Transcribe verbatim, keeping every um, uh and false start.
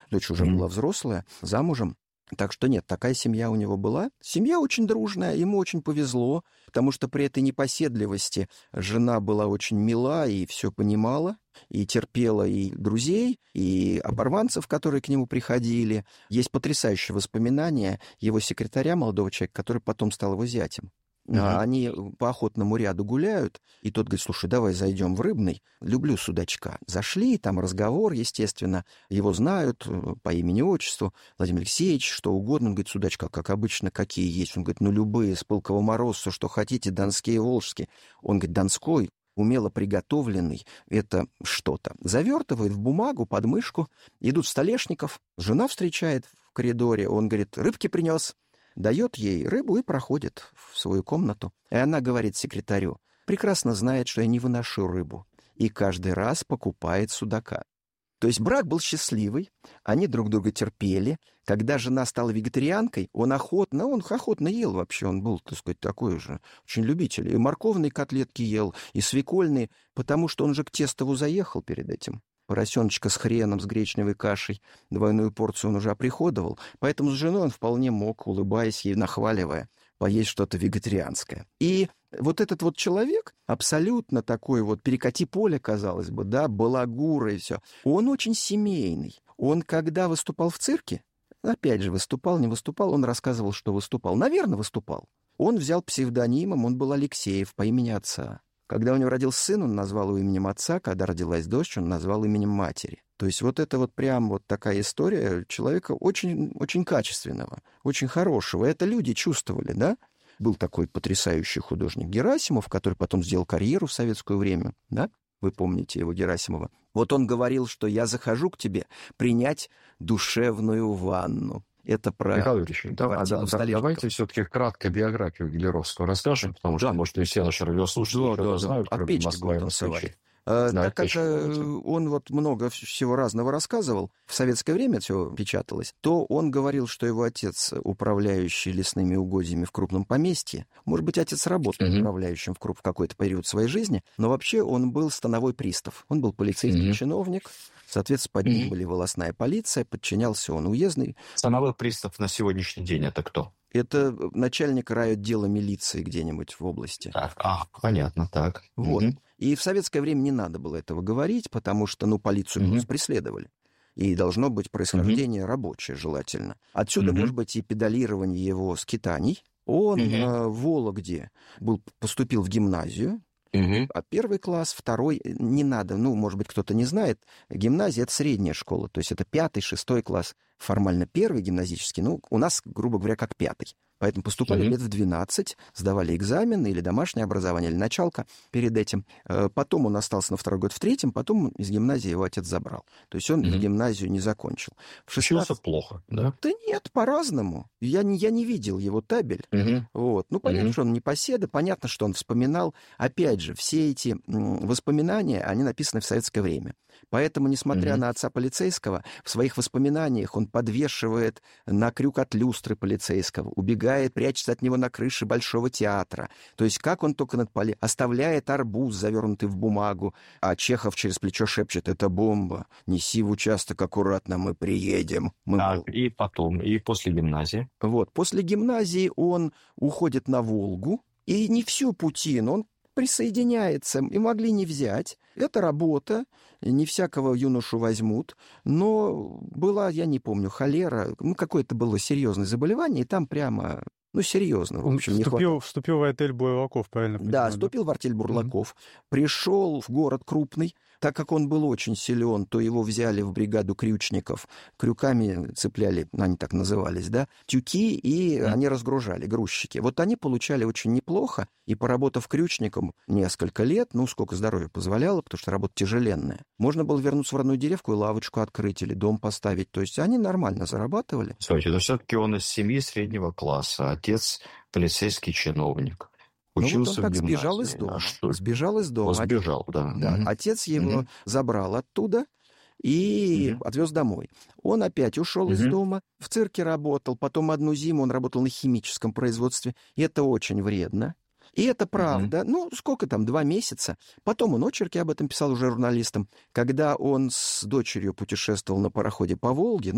Дочь уже mm-hmm. была взрослая, замужем. Так что нет, такая семья у него была. Семья очень дружная, ему очень повезло, потому что при этой непоседливости жена была очень мила и все понимала, и терпела и друзей, и оборванцев, которые к нему приходили. Есть потрясающее воспоминание его секретаря, молодого человека, который потом стал его зятем. Uh-huh. Они по охотному ряду гуляют, и тот говорит: слушай, давай зайдем в Рыбный, люблю судачка. Зашли, там разговор, естественно, его знают по имени-отчеству, Владимир Алексеевич, что угодно. Он говорит: судачка, как обычно, какие есть? Он говорит: ну, любые, с Пылкова Морозца, что хотите, донские, волжские. Он говорит: донской, умело приготовленный, это что-то. Завертывает в бумагу, под мышку, идут Столешников, жена встречает в коридоре, он говорит: рыбки принес. Дает ей рыбу и проходит в свою комнату. И она говорит секретарю: прекрасно знает, что я не выношу рыбу. И каждый раз покупает судака. То есть брак был счастливый, они друг друга терпели. Когда жена стала вегетарианкой, он охотно, он охотно ел вообще. Он был, так сказать, такой же очень любитель. И морковные котлетки ел, и свекольные, потому что он же к Тестову заехал перед этим. Поросеночка с хреном, с гречневой кашей, двойную порцию он уже оприходовал, поэтому с женой он вполне мог, улыбаясь ей, нахваливая, поесть что-то вегетарианское. И вот этот вот человек, абсолютно такой вот перекати поле, казалось бы, да, балагура и все, он очень семейный. Он, когда выступал в цирке, опять же, выступал, не выступал, он рассказывал, что выступал. Наверное, выступал. Он взял псевдонимом, он был Алексеев по имени отца. Когда у него родился сын, он назвал его именем отца, когда родилась дочь, он назвал именем матери. То есть вот это вот прям вот такая история человека очень, очень качественного, очень хорошего. Это люди чувствовали, да? Был такой потрясающий художник Герасимов, который потом сделал карьеру в советское время, да? Вы помните его, Герасимова. Вот он говорил, что я захожу к тебе принять душевную ванну. Это про... Михаил Юрьевич, да, да, да, давайте все-таки кратко биографию Гелеровского расскажем, потому что, да. может, не все наши радиослушатели да, да, знают, от печки будем танцевать. А, да, так как он вот много всего разного рассказывал, в советское время все печаталось, то он говорил, что его отец, управляющий лесными угодьями в крупном поместье, может быть, отец работал uh-huh. управляющим в, круп, в какой-то период своей жизни, но вообще он был становой пристав, он был полицейский uh-huh. чиновник, соответственно, под ним uh-huh. были волостная полиция, подчинялся он уездный. Становой пристав на сегодняшний день это кто? Это начальник райотдела милиции где-нибудь в области. Так, а, понятно, так. Вот. Угу. И в советское время не надо было этого говорить, потому что, ну, полицию угу. преследовали. И должно быть происхождение угу. рабочее желательно. Отсюда, угу. может быть, и педалирование его скитаний. Он угу. э, в Вологде был, поступил в гимназию, угу. а первый класс, второй, не надо, ну, может быть, кто-то не знает, гимназия — это средняя школа, то есть это пятый, шестой класс. Формально первый гимназический, ну, у нас, грубо говоря, как пятый. Поэтому поступали mm-hmm. лет в двенадцать, сдавали экзамены или домашнее образование, или началка перед этим. Потом он остался на второй год в третьем, потом из гимназии его отец забрал. То есть он mm-hmm. гимназию не закончил. В шестнадцать... Учился плохо, да? Да нет, по-разному. Я не, я не видел его табель. Mm-hmm. Вот. Ну, понятно, mm-hmm. что он непоседа, понятно, что он вспоминал. Опять же, все эти воспоминания, они написаны в советское время. Поэтому, несмотря mm-hmm. на отца полицейского, в своих воспоминаниях он подвешивает на крюк от люстры полицейского, убегает, прячется от него на крыше Большого театра. То есть как он только над поле... оставляет арбуз, завернутый в бумагу, а Чехов через плечо шепчет: «Это бомба, неси в участок аккуратно, мы приедем». Мы... Так, и потом, и после гимназии? Вот, после гимназии он уходит на Волгу, и не всю путину, он присоединяется, и могли не взять. Это работа, не всякого юношу возьмут, но была, я не помню, холера, ну, какое-то было серьезное заболевание, и там прямо, ну, серьезно. В общем, он вступил, не вступил в артель Бурлаков, правильно понимаю? Да, вступил в артель Бурлаков, mm-hmm. пришел в город крупный. Так как он был очень силен, то его взяли в бригаду крючников. Крюками цепляли, они так назывались, да, тюки, и mm. они разгружали, грузчики. Вот они получали очень неплохо, и, поработав крючником несколько лет, ну, сколько здоровья позволяло, потому что работа тяжеленная, можно было вернуться в родную деревку и лавочку открыть или дом поставить. То есть они нормально зарабатывали. Слушайте, но все-таки он из семьи среднего класса, отец полицейский чиновник. Учился ну, вот он так в гимназии. сбежал из дома. А что? Сбежал из дома. Он сбежал, да. да. Mm-hmm. Отец его mm-hmm. забрал оттуда и mm-hmm. отвез домой. Он опять ушел mm-hmm. из дома, в цирке работал, потом одну зиму он работал на химическом производстве. И это очень вредно. И это правда. Mm-hmm. Ну, сколько там, два месяца. Потом он очерки об этом писал уже журналистам. Когда он с дочерью путешествовал на пароходе по Волге,